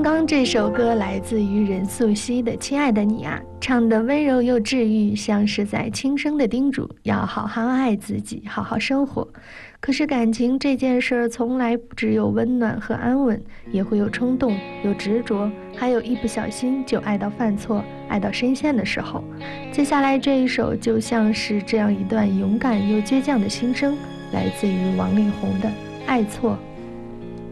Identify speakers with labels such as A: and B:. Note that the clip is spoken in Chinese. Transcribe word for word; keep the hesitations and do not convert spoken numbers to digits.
A: 刚这首歌来自于任素汐的《亲爱的你啊》，唱得温柔又治愈，像是在轻声的叮嘱要好好爱自己，好好生活。可是感情这件事儿从来不只有温暖和安稳，也会有冲动，有执着，还有一不小心就爱到犯错，爱到深陷的时候。接下来这一首就像是这样一段勇敢又倔强的心声，来自于王力宏的《爱错》。